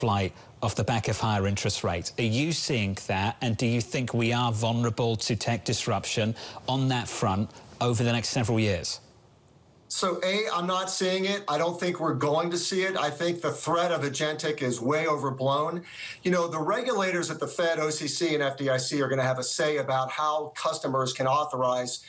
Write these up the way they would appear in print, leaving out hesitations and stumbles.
flight off the back of higher interest rates. Are you seeing that, and do you think we are vulnerable to tech disruption on that front over the next several years? So, I'm not seeing it. I don't think we're going to see it. I think the threat of agentic is way overblown. You know, the regulators at the Fed, OCC, and FDIC are going to have a say about how customers can authorize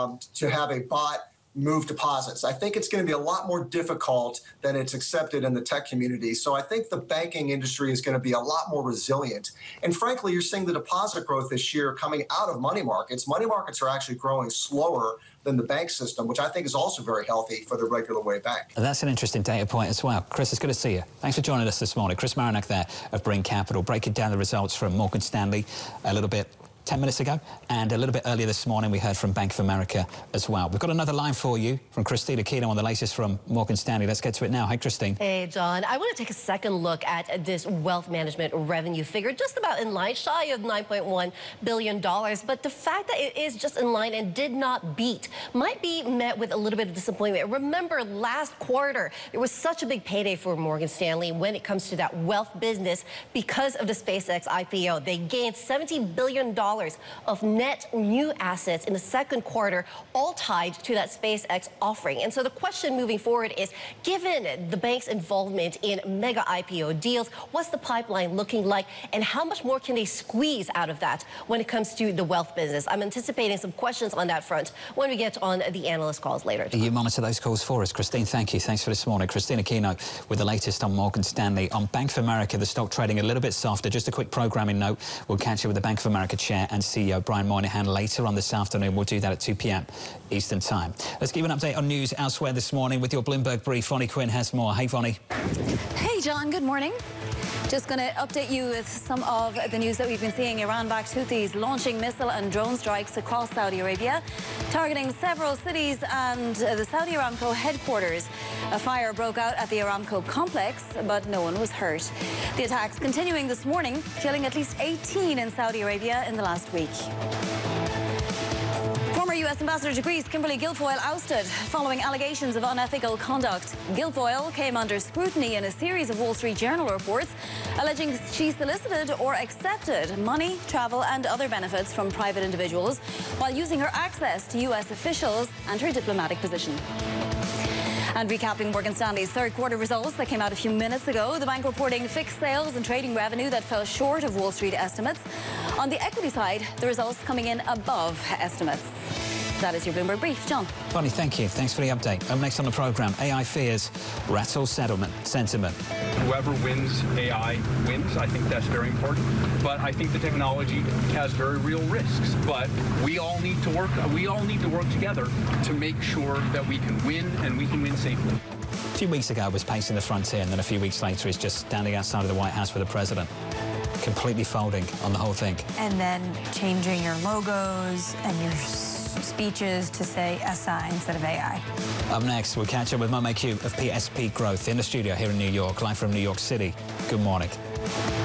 to have a bot move deposits. I think it's going to be a lot more difficult than it's accepted in the tech community. So I think the banking industry is going to be a lot more resilient. And frankly, you're seeing the deposit growth this year coming out of money markets. Money markets are actually growing slower than the bank system, which I think is also very healthy for the regular way bank. That's an interesting data point as well. Chris, it's good to see you. Thanks for joining us this morning. Chris Marinac there of Bring Capital, breaking down the results from Morgan Stanley a little bit 10 minutes ago, and a little bit earlier this morning we heard from Bank of America as well. We've got another line for you from Christine Aquino on the latest from Morgan Stanley. Let's get to it now. Hi, Christine. Hey, John. I want to take a second look at this wealth management revenue figure, just about in line, shy of $9.1 billion. But the fact that it is just in line and did not beat might be met with a little bit of disappointment. Remember, last quarter, there was such a big payday for Morgan Stanley when it comes to that wealth business because of the SpaceX IPO. They gained $70 billion of net new assets in the second quarter, all tied to that SpaceX offering. And so the question moving forward is, given the bank's involvement in mega IPO deals, what's the pipeline looking like, and how much more can they squeeze out of that when it comes to the wealth business? I'm anticipating some questions on that front when we get on the analyst calls later. You monitor those calls for us. Christine, thank you. Thanks for this morning. Christine Aquino with the latest on Morgan Stanley. On Bank of America, the stock trading a little bit softer. Just a quick programming note. We'll catch you with the Bank of America chair and CEO Brian Moynihan later on this afternoon. We'll do that at 2 p.m. Eastern Time. Let's give an update on news elsewhere this morning with your Bloomberg brief. Vonnie Quinn has more. Hey, Vonnie. Hey, John. Good morning. Just going to update you with some of the news that we've been seeing. Iran-backed Houthis launching missile and drone strikes across Saudi Arabia, targeting several cities and the Saudi Aramco headquarters. A fire broke out at the Aramco complex, but no one was hurt. The attacks continuing this morning, killing at least 18 in Saudi Arabia in the last week. Former U.S. Ambassador to Greece, Kimberly Guilfoyle, ousted following allegations of unethical conduct. Guilfoyle came under scrutiny in a series of Wall Street Journal reports, alleging she solicited or accepted money, travel and other benefits from private individuals while using her access to U.S. officials and her diplomatic position. And recapping Morgan Stanley's third quarter results that came out a few minutes ago, the bank reporting fixed sales and trading revenue that fell short of Wall Street estimates. On the equity side, the results coming in above estimates. That is your Bloomberg brief. John. Bonnie, thank you. Thanks for the update. Up next on the program, AI fears rattle sentiment. Whoever wins AI wins. I think that's very important. But I think the technology has very real risks. But we all need to work. We all need to work together to make sure that we can win, and we can win safely. A few weeks ago, I was pacing the frontier, and then a few weeks later, he's just standing outside of the White House with the president, completely folding on the whole thing. And then changing your logos and your speeches to say SI instead of AI. Up next, we'll catch up with Mo McHugh of PSP Growth in the studio here in New York, live from New York City. Good morning.